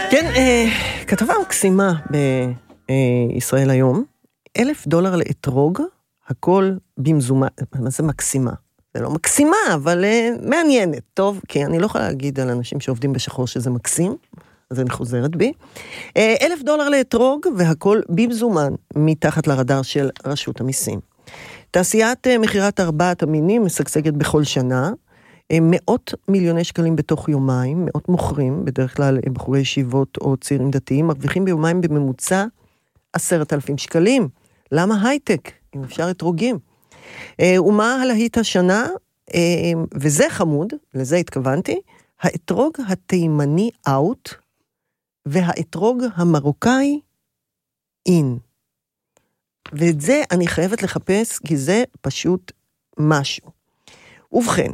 כן, כתבה מקסימה בישראל היום, $1,000 לאתרוג, הכל במזומן, מה זה מקסימה? זה לא מקסימה, אבל מעניינת, טוב, כי אני לא יכולה להגיד על אנשים שעובדים בשחור שזה מקסים, אז אני חוזרת בי. $1,000 לאתרוג, והכל במזומן, מתחת לרדאר של רשות המיסים. תעשיית מחירת 4 המינים משגשגת בכל שנה, מאות מיליוני שקלים בתוך יומיים, מאות מוכרים, בדרך כלל בחורי ישיבות או צעירים דתיים, מרוויחים ביומיים בממוצע 10,000 שקלים. למה הייטק? אם אפשר אתרוגים. ומה הלהיט השנה? וזה חמוד, לזה התכוונתי, האתרוג התימני אאוט, והאתרוג המרוקאי אין. ואת זה אני חייבת לחפש, כי זה פשוט משהו. ובכן,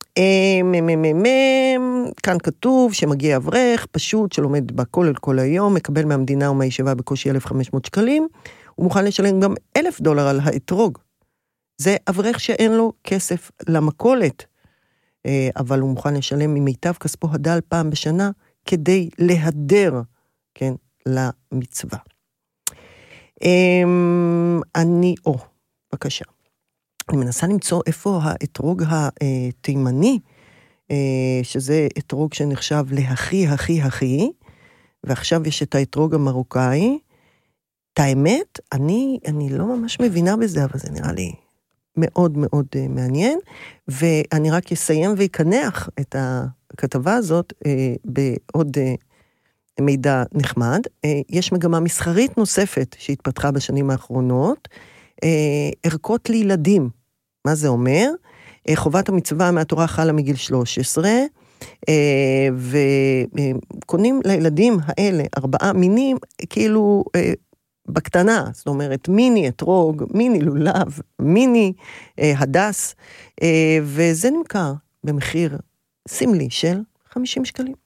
כאן כתוב שמגיע אברך, פשוט, שלומד בכולל כל היום, מקבל מהמדינה ומהישיבה בקושי 1,500 שקלים, הוא מוכן לשלם גם $1,000 על האתרוג. זה אברך שאין לו כסף למכולת, אבל הוא מוכן לשלם ממיטב כספו הדל פעם בשנה, כדי להדר, כן, למצווה. בבקשה. אני מנסה למצוא איפה האתרוג התימני, שזה אתרוג שנחשב להכי, ועכשיו יש את האתרוג המרוקאי. את האמת, אני לא ממש מבינה בזה, אבל זה נראה לי מאוד מאוד מעניין, ואני רק אסיים ויקנח את הכתבה הזאת בעוד מידע נחמד. יש מגמה מסחרית נוספת שהתפתחה בשנים האחרונות, ערכות לילדים. מה זה אומר? חובת המצווה מהתורה חלה מגיל 13, וקונים לילדים האלה 4 מינים, כאילו בקטנה, זאת אומרת מיני אתרוג, מיני לולב, מיני הדס, וזה נמכר במחיר סמלי של 50 שקלים.